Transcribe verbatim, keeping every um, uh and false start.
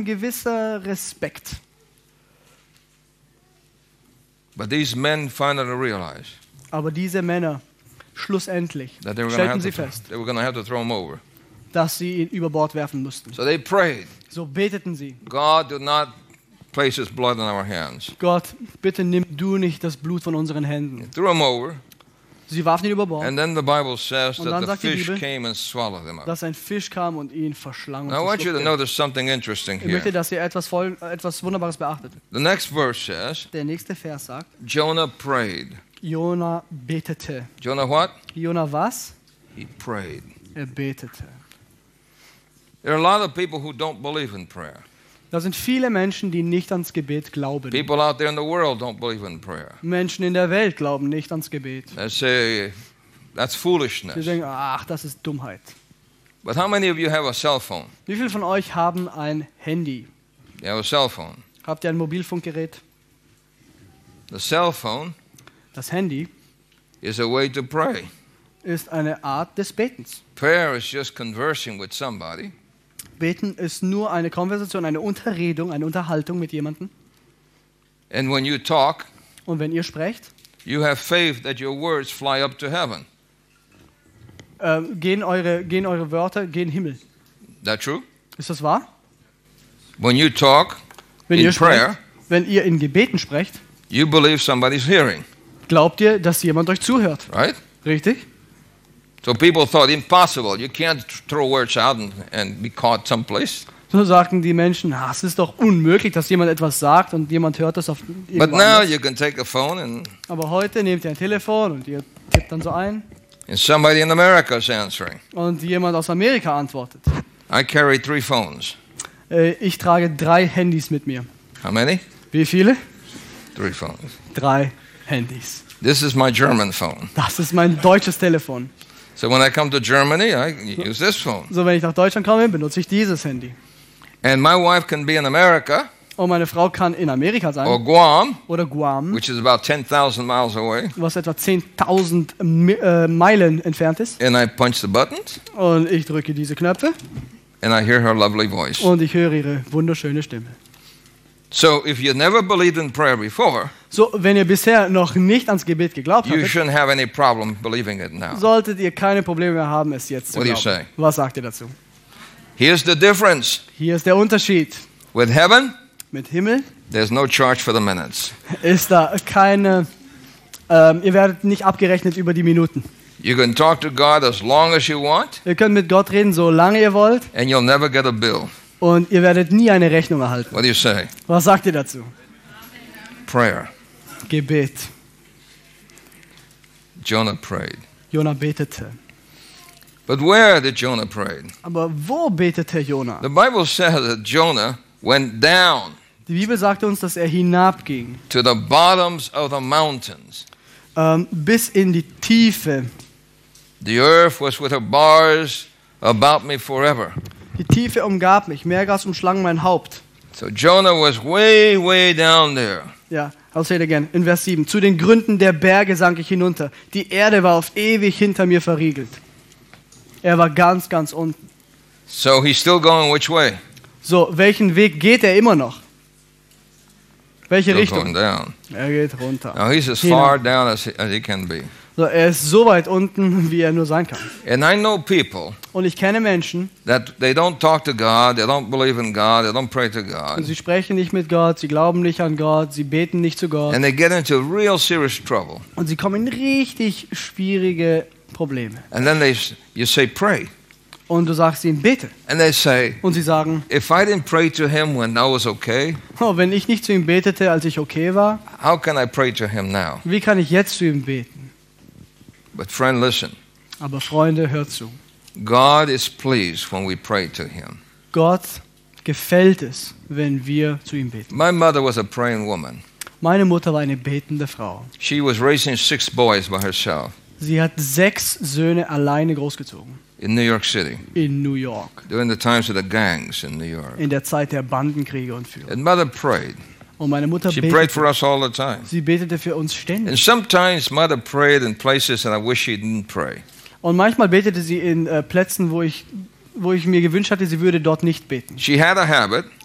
gewisser Respekt. But these men finally realized Aber diese Männer, schlussendlich, that they were going to stellten have sie to, fest, they were going to have to throw him over. dass sie ihn über Bord werfen mussten. So they prayed. So beteten sie. God, do not place His blood in our hands. Gott, bitte nimm du nicht das Blut von unseren Händen. Threw him over, Sie warfen ihn über Bord, and then the Bible says Und that dann the sagt die fish Bibel, came and swallowed him up. dass ein Fisch kam und ihn verschlang. Und Now I want you to verschluckte. notice something interesting Ich möchte, here. dass ihr etwas, voll, etwas Wunderbares beachtet. The next verse says, Der nächste Vers sagt, Jonah prayed. Jona betete. Jonah what? Jona was? He prayed. Er betete. There are a lot of people who don't believe in prayer. Da sind viele Menschen, die nicht ans Gebet glauben. People out there in the world don't believe in prayer. Menschen in der Welt glauben nicht ans Gebet. They say that's Sie foolishness. denken, ach, das ist Dummheit. But how many of you have a cell phone? Wie viele von euch haben ein Handy? You have a cell phone. Habt ihr ein Mobilfunkgerät? The cell phone Das Handy is a way to pray. ist eine Art des Betens. Prayer is just conversing with somebody. Beten ist nur eine Konversation, eine Unterredung, eine Unterhaltung mit jemandem. And when you talk, Und wenn ihr sprecht, you have faith that your words fly up to heaven. äh, gehen, eure, gehen eure Wörter gen Himmel. That true? Ist das wahr? When you talk Wenn in ihr sprecht, prayer, wenn ihr in Gebeten sprecht, you believe somebody's hearing, glaubt ihr, dass jemand euch zuhört. right? Richtig? So people thought impossible. You can't throw words out and, and be caught someplace. So sagten die Menschen, ah, es ist doch unmöglich, dass jemand etwas sagt und jemand hört das auf But irgendwo now anders. you can take a phone and, Aber heute nehmt ihr ein Telefon und ihr tippt dann so ein and somebody in America is answering. und jemand aus Amerika antwortet. I carry three phones. Äh, ich trage drei Handys mit mir. How many? Wie viele? Three phones. Drei Handys. This is my German phone. Das ist mein deutsches Telefon. So when I come to Germany, I use this phone. So, wenn ich nach Deutschland komme, benutze ich dieses Handy. And my wife can be in America Und meine Frau kann in Amerika or sein Guam, oder Guam, which is about ten thousand miles away, was etwa zehntausend Mi- äh, Meilen entfernt ist. and I punch the buttons Und ich drücke diese Knöpfe and I hear her lovely voice. und ich höre ihre wunderschöne Stimme. So if you never believed in prayer before, So, wenn ihr bisher noch nicht ans Gebet geglaubt you hattet, shouldn't have any problem believing it now. solltet ihr keine Probleme mehr haben, es jetzt zu What do you glauben. say? Was sagt ihr dazu? Here's the difference. Hier ist der Unterschied. With heaven, Mit Himmel there's no charge for the minutes. ist da keine, ähm, ihr werdet nicht abgerechnet über die Minuten. You can talk to God as long as you want, Ihr könnt mit Gott reden, solange ihr wollt, and you'll never get a bill. und ihr werdet nie eine Rechnung erhalten. What do you say? Was sagt ihr dazu? Prayer. Gebet. Jonah prayed. Jona betete. But where did Jonah pray? Aber wo betete Jona? The Bible says that Jonah went down Die Bibel sagt uns, dass er hinabging, to the bottoms of the mountains. ähm, bis in die Tiefe. The earth was with her bars about me forever. Die Tiefe umgab mich, Meergas umschlang mein Haupt. So Jonah was way, way down there. Ja, I'll say it again. In Vers sieben. Zu den Gründen der Berge sank ich hinunter. Die Erde war auf ewig hinter mir verriegelt. Er war ganz, ganz unten. So he's still going which way? So, welchen Weg geht er immer noch? Welche Still Richtung? going down. Er geht runter. Now he's as Hinab. far down as he, as he can be. So, er ist so weit unten, wie er nur sein kann. And I know people Und ich kenne Menschen, that they don't talk to God, they don't believe in God, they don't pray to und God, sie sprechen nicht mit Gott, sie glauben nicht an Gott, sie beten nicht zu Gott. and they get into real serious trouble. Und sie kommen in richtig schwierige Probleme. And then they, s- you say, pray. Und du sagst ihnen, bete. And they say, Und sie sagen, if I didn't pray to him when I was okay, oh, wenn ich nicht zu ihm betete, als ich okay war, how can I pray to him now? wie kann ich jetzt zu ihm beten? But friend, listen. Aber Freunde, hört zu. God is pleased when we pray to him. Gott gefällt es, wenn wir zu ihm beten. My mother was a praying woman. Meine Mutter war eine betende Frau. She was raising six boys by herself Sie hat sechs Söhne alleine großgezogen in New York City in New York, during the times of the gangs in New York. in der Zeit der Bandenkriege und Führung. And mother prayed. Und meine Mutter She prayed betete, for us all the time. sie betete für uns And ständig. sometimes mother prayed in places and I wish she didn't pray. Und manchmal betete sie in äh, Plätzen, wo ich, wo ich mir gewünscht hatte, sie würde dort nicht beten. She had a habit